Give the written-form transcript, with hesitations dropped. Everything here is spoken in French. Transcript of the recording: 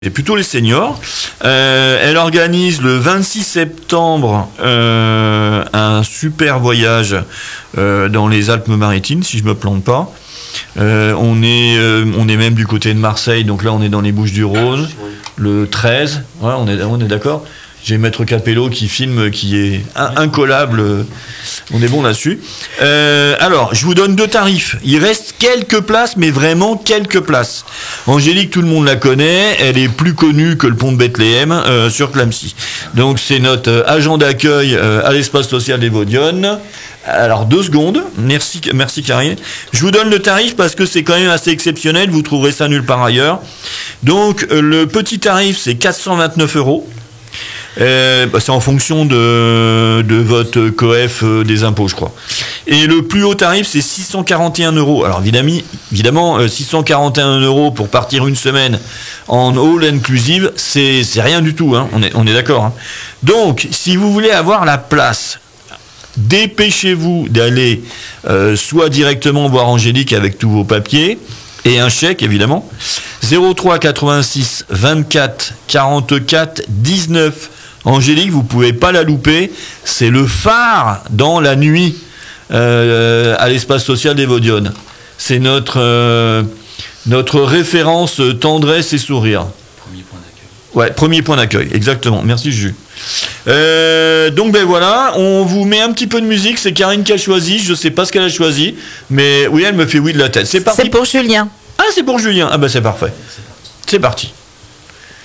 C'est plutôt les seniors. Elle organise le 26 septembre un super voyage dans les Alpes-Maritimes, si je me plante pas. On est même du côté de Marseille, donc là on est dans les Bouches-du-Rhône, le 13, ouais, on est d'accord. J'ai Maître Capello qui filme, qui est incollable, on est bon là-dessus. Alors, je vous donne 2 tarifs. Il reste quelques places, mais vraiment quelques places. Angélique, tout le monde la connaît, elle est plus connue que le pont de Bethléem sur Clamecy. Donc c'est notre agent d'accueil à l'espace social des Vaudionnes. Alors 2 secondes, merci Karine. Je vous donne le tarif parce que c'est quand même assez exceptionnel, vous trouverez ça nulle part ailleurs. Donc le petit tarif c'est 429 €. C'est en fonction de votre coef des impôts, je crois. Et le plus haut tarif, c'est 641 €. Alors évidemment 641 € pour partir une semaine en all inclusive, c'est rien du tout, hein. On est d'accord. Hein. Donc, si vous voulez avoir la place, dépêchez-vous d'aller soit directement voir Angélique avec tous vos papiers, et un chèque évidemment, 03 86 24 44 19. Angélique, vous pouvez pas la louper, c'est le phare dans la nuit à l'espace social des Vaudionnes. C'est notre référence tendresse et sourire. Premier point d'accueil. Ouais, premier point d'accueil, exactement. Merci Juju. Donc ben voilà, on vous met un petit peu de musique, c'est Karine qui a choisi, je sais pas ce qu'elle a choisi, mais oui, elle me fait oui de la tête. C'est parti. C'est pour Julien. Ah, c'est pour Julien. Ah ben c'est parfait. C'est parti.